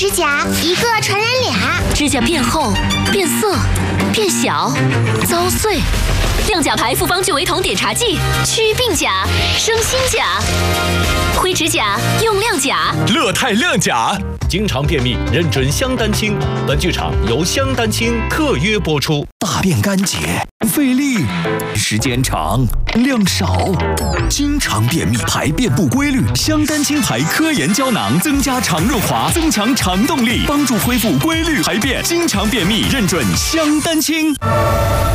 指甲一个传染俩， 指甲变厚、变色、变小、遭碎。亮甲牌复方聚维酮碘茶剂，祛病甲，生新甲。灰指甲用亮甲， 乐泰亮甲。经常便秘，认准香丹清。本剧场由香丹清特约播出。 大便干结，费力，时间长，量少，经常便秘，排便不规律。香丹清牌科研胶囊增加肠润滑，增强肠动力，帮助恢复规律排便。经常便秘，认准香丹清。